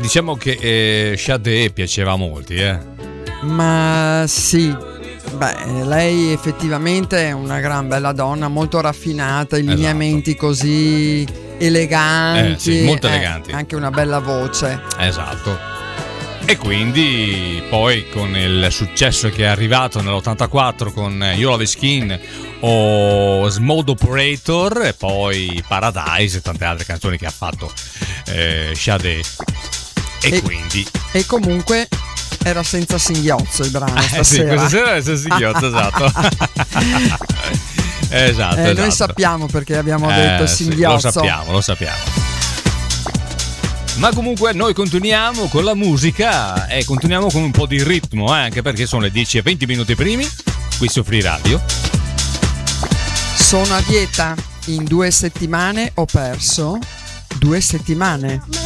diciamo che Sade piaceva a molti, Ma sì, beh, lei effettivamente è una gran bella donna, molto raffinata, i lineamenti così eleganti, sì, molto eleganti, anche una bella voce. Esatto. E quindi poi con il successo che è arrivato nell'84 con You Love Skin o Smooth Operator e poi Paradise e tante altre canzoni che ha fatto Sade e comunque era senza singhiozzo il brano stasera. Sì, questa sera era senza singhiozzo, esatto. esatto. Noi sappiamo perché abbiamo detto singhiozzo. Sì, lo sappiamo. Ma comunque noi continuiamo con la musica e continuiamo con un po' di ritmo, anche perché sono le 10:20 primi qui su Free Radio. Sono a dieta, in 2 settimane ho perso 2 settimane.